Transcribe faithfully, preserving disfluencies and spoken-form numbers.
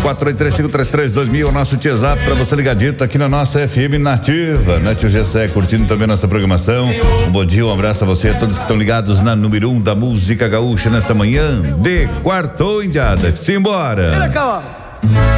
quatro oito três cinco três três dois mil, o nosso WhatsApp pra você ligadinho aqui na nossa F M Nativa, né, tio Gessé, curtindo também nossa programação. Um bom dia, um abraço a você, a todos que estão ligados na número um da música gaúcha nesta manhã de quarto, indiada. Simbora!